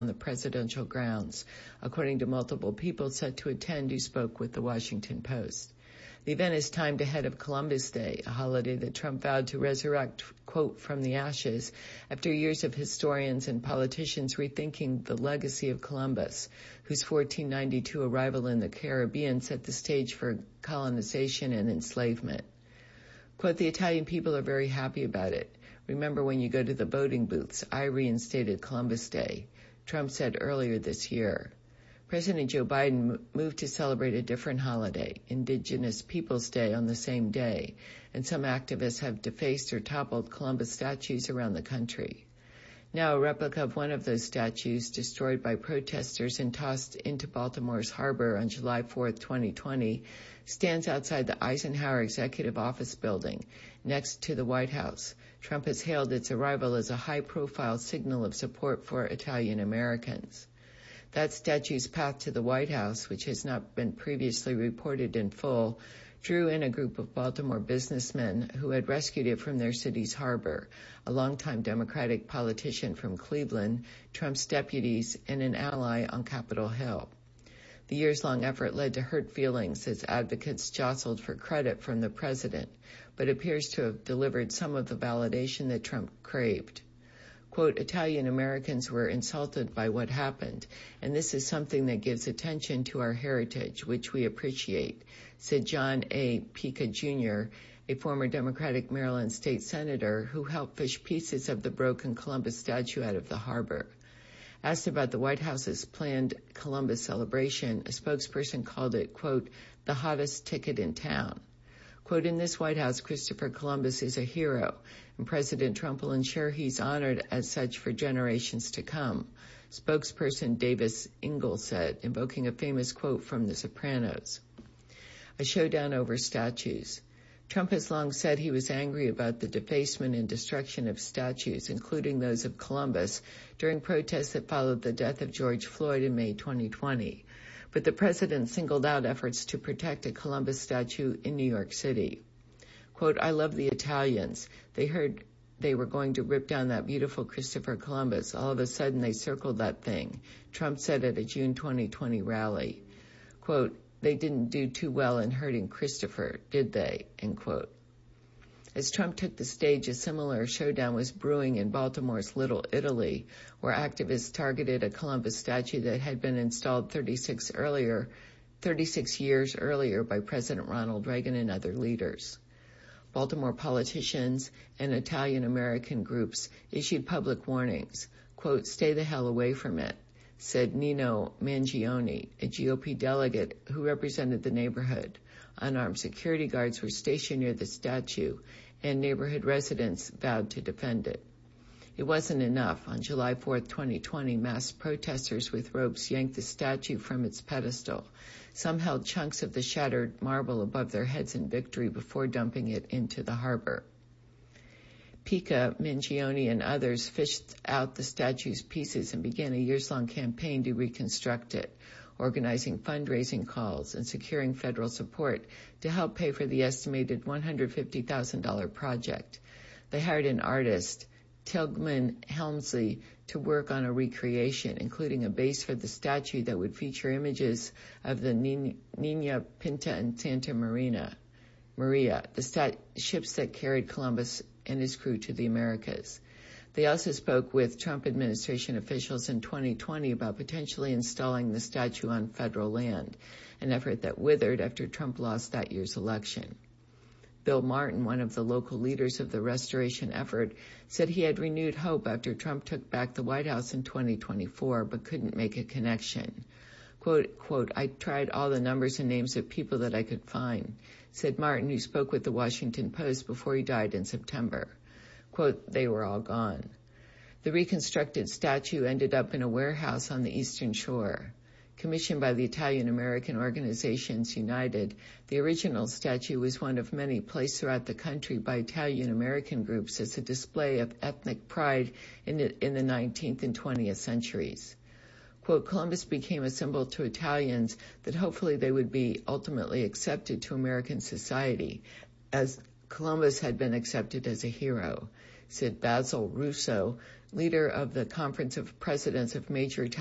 on the presidential grounds, according to multiple people set to attend who spoke with the Washington Post. The event is timed ahead of Columbus Day, a holiday that Trump vowed to resurrect, quote, from the ashes, after years of historians and politicians rethinking the legacy of Columbus, whose 1492 arrival in the Caribbean set the stage for colonization and enslavement. Quote, the Italian people are very happy about it. Remember when you go to the voting booths, I reinstated Columbus Day, Trump said earlier this year. President Joe Biden moved to celebrate a different holiday, Indigenous Peoples Day, on the same day, and some activists have defaced or toppled Columbus statues around the country. Now, a replica of one of those statues, destroyed by protesters and tossed into Baltimore's harbor on July 4, 2020, stands outside the Eisenhower Executive Office building, next to the White House. Trump has hailed its arrival as a high-profile signal of support for Italian Americans. That statue's path to the White House, which has not been previously reported in full, drew in a group of Baltimore businessmen who had rescued it from their city's harbor, a longtime Democratic politician from Cleveland, Trump's deputies, and an ally on Capitol Hill. The years-long effort led to hurt feelings as advocates jostled for credit from the president, but appears to have delivered some of the validation that Trump craved. Quote, Italian Americans were insulted by what happened, and this is something that gives attention to our heritage, which we appreciate, said John A. Pica Jr., a former Democratic Maryland state senator who helped fish pieces of the broken Columbus statue out of the harbor. Asked about the White House's planned Columbus celebration, a spokesperson called it, quote, the hottest ticket in town. Quote, in this White House, Christopher Columbus is a hero, and President Trump will ensure he's honored as such for generations to come, spokesperson Davis Ingalls said, invoking a famous quote from The Sopranos. A showdown over statues. Trump has long said he was angry about the defacement and destruction of statues, including those of Columbus, during protests that followed the death of George Floyd in May 2020. But the president singled out efforts to protect a Columbus statue in New York City. Quote, I love the Italians. They heard they were going to rip down that beautiful Christopher Columbus. All of a sudden, they circled that thing, Trump said at a June 2020 rally. Quote, they didn't do too well in hurting Christopher, did they? End quote. As Trump took the stage, a similar showdown was brewing in Baltimore's Little Italy, where activists targeted a Columbus statue that had been installed 36 years earlier by President Ronald Reagan and other leaders. Baltimore politicians and Italian-American groups issued public warnings. Quote, stay the hell away from it, said Nino Mangione, a GOP delegate who represented the neighborhood. Unarmed security guards were stationed near the statue, and neighborhood residents vowed to defend it. It wasn't enough. On July 4, 2020, mass protesters with ropes yanked the statue from its pedestal. Some held chunks of the shattered marble above their heads in victory before dumping it into the harbor. Pica, Mangione, and others fished out the statue's pieces and began a years-long campaign to reconstruct it, organizing fundraising calls and securing federal support to help pay for the estimated $150,000 project. They hired an artist, Tilghman Helmsley, to work on a recreation, including a base for the statue that would feature images of the Nina Pinta and Santa Maria, the ships that carried Columbus and his crew to the Americas. They also spoke with Trump administration officials in 2020 about potentially installing the statue on federal land, an effort that withered after Trump lost that year's election. Bill Martin, one of the local leaders of the restoration effort, said he had renewed hope after Trump took back the White House in 2024, but couldn't make a connection. Quote, I tried all the numbers and names of people that I could find, said Martin, who spoke with the Washington Post before he died in September. Quote, they were all gone. The reconstructed statue ended up in a warehouse on the Eastern Shore. Commissioned by the Italian-American Organizations United, the original statue was one of many placed throughout the country by Italian-American groups as a display of ethnic pride in the 19th and 20th centuries. Quote, Columbus became a symbol to Italians that hopefully they would be ultimately accepted to American society, as Columbus had been accepted as a hero, said Basil Russo, leader of the Conference of Presidents of Major